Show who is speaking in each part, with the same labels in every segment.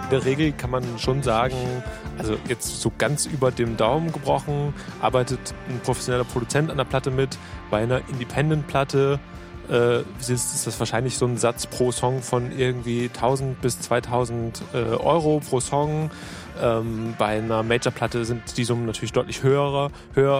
Speaker 1: In der Regel kann man schon sagen, also jetzt so ganz über dem Daumen gebrochen, arbeitet ein professioneller Produzent an der Platte mit. Bei einer Independent-Platte ist das wahrscheinlich so ein Satz pro Song von irgendwie 1.000 bis 2.000 Euro pro Song. Bei einer Major-Platte sind die Summen natürlich deutlich höher.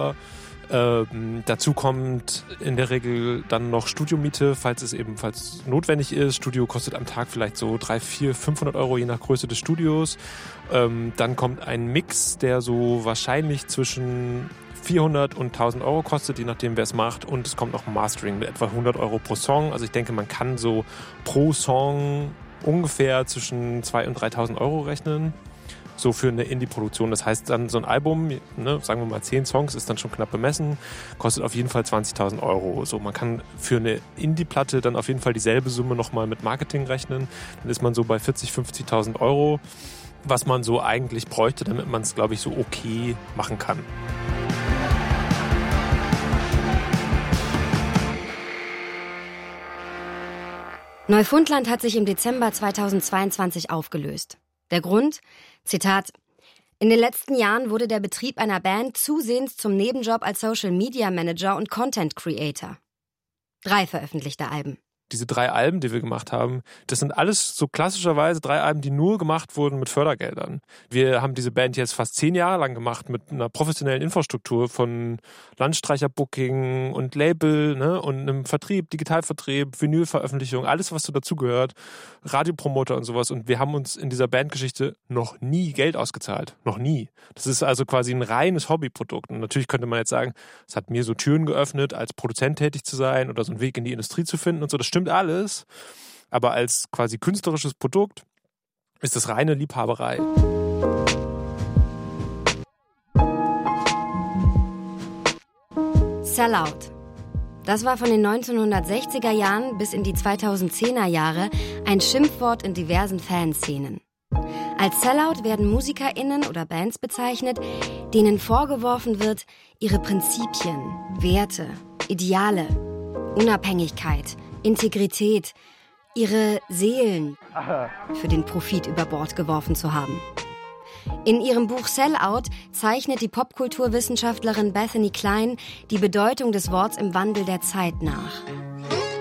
Speaker 1: Dazu kommt in der Regel dann noch Studiomiete, falls notwendig ist. Studio kostet am Tag vielleicht so 300, 400, 500 Euro, je nach Größe des Studios. Dann kommt ein Mix, der so wahrscheinlich zwischen 400 und 1.000 Euro kostet, je nachdem, wer es macht. Und es kommt noch ein Mastering mit etwa 100 Euro pro Song. Also ich denke, man kann so pro Song ungefähr zwischen 2.000 und 3.000 Euro rechnen. So für eine Indie-Produktion. Das heißt dann, so ein Album, ne, sagen wir mal 10 Songs, ist dann schon knapp bemessen, kostet auf jeden Fall 20.000 Euro. So, man kann für eine Indie-Platte dann auf jeden Fall dieselbe Summe nochmal mit Marketing rechnen. Dann ist man so bei 40.000, 50.000 Euro, was man so eigentlich bräuchte, damit man es, glaube ich, so okay machen kann.
Speaker 2: Neufundland hat sich im Dezember 2022 aufgelöst. Der Grund? Zitat: In den letzten Jahren wurde der Betrieb einer Band zusehends zum Nebenjob als Social Media Manager und Content Creator. 3 veröffentlichte Alben.
Speaker 1: Diese 3 Alben, die wir gemacht haben, das sind alles so klassischerweise 3 Alben, die nur gemacht wurden mit Fördergeldern. Wir haben diese Band jetzt fast 10 Jahre lang gemacht mit einer professionellen Infrastruktur von Landstreicher-Booking und Label, ne, und einem Vertrieb, Digitalvertrieb, Vinylveröffentlichung, alles, was so dazugehört, Radiopromoter und sowas. Und wir haben uns in dieser Bandgeschichte noch nie Geld ausgezahlt. Noch nie. Das ist also quasi ein reines Hobbyprodukt. Und natürlich könnte man jetzt sagen, es hat mir so Türen geöffnet, als Produzent tätig zu sein oder so einen Weg in die Industrie zu finden und so. Das stimmt alles, aber als quasi künstlerisches Produkt ist das reine Liebhaberei.
Speaker 2: Sellout. Das war von den 1960er Jahren bis in die 2010er Jahre ein Schimpfwort in diversen Fanszenen. Als Sellout werden MusikerInnen oder Bands bezeichnet, denen vorgeworfen wird, ihre Prinzipien, Werte, Ideale, Unabhängigkeit, Integrität, ihre Seelen für den Profit über Bord geworfen zu haben. In ihrem Buch Sellout zeichnet die Popkulturwissenschaftlerin Bethany Klein die Bedeutung des Worts im Wandel der Zeit nach.